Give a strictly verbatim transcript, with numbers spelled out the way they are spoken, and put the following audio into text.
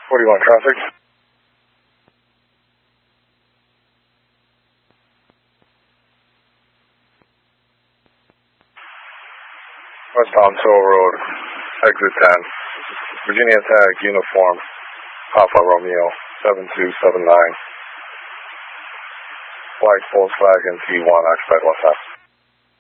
forty-one traffic. Westbound Toll Road, exit ten. Virginia tag, uniform, Papa Romeo, seven two seven nine. White Volkswagen T one, occupied West Side.